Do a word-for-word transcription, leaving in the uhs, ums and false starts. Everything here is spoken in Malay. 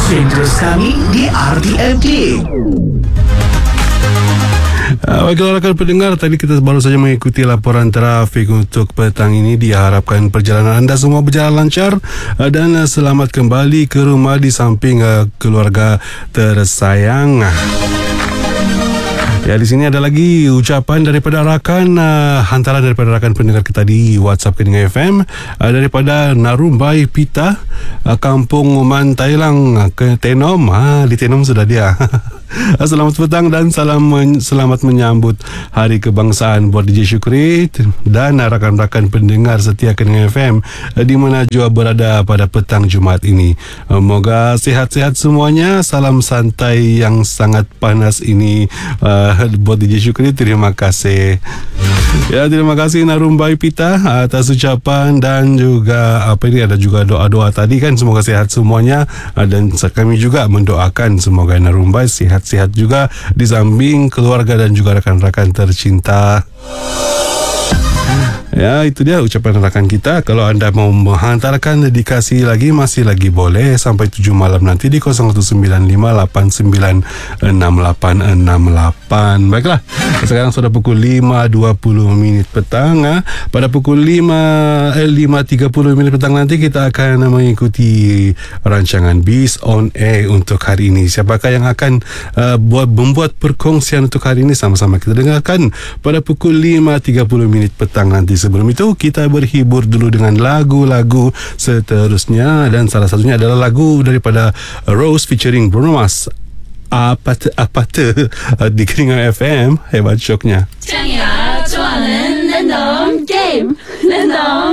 Stream terus kami di R T M D. Uh, Baiklah rakan pendengar, tadi kita baru saja mengikuti laporan trafik untuk petang ini. Diharapkan perjalanan anda semua berjalan lancar uh, dan uh, selamat kembali ke rumah di samping uh, keluarga tersayang. Ya, di sini ada lagi ucapan daripada rakan uh, hantaran daripada rakan pendengar kita di WhatsApp Keningan F M uh, daripada Narumbai Pita, uh, Kampung Uman Thailand uh, ke Tenom. Ha, di Tenom sudah dia. Selamat petang dan salam men- selamat menyambut Hari Kebangsaan buat D J Syukri dan rakan-rakan pendengar setia Keningan F M uh, di mana jua berada pada petang Jumaat ini. Uh, moga sihat-sihat semuanya. Salam santai yang sangat panas ini uh, buat D J Syukri. Terima kasih. Ya, terima kasih Narumbai Pita atas ucapan dan juga apa ini ada juga doa-doa tadi kan, semoga sehat semuanya, dan kami juga mendoakan semoga Narumbai sihat-sihat juga di samping keluarga dan juga rakan-rakan tercinta. Ya, itu dia ucapan rakan kita. Kalau anda mau menghantarkan dedikasi lagi, masih lagi boleh sampai tujuh malam nanti di kosong satu sembilan lima lapan sembilan enam lapan enam lapan. Baiklah, sekarang sudah pukul lima dua puluh minit petang. Ha? Pada pukul lima tiga puluh minit petang nanti kita akan mengikuti rancangan Biz on Air untuk hari ini. Siapakah yang akan uh, buat membuat perkongsian untuk hari ini? Sama-sama kita dengarkan pada pukul lima tiga puluh minit petang nanti. Sebelum itu kita berhibur dulu dengan lagu-lagu seterusnya, dan salah satunya adalah lagu daripada Rose featuring Bruno Mars, Apa te, apa te, di Keningan F M. Hebat syoknya. 张牙抓人人懂 game。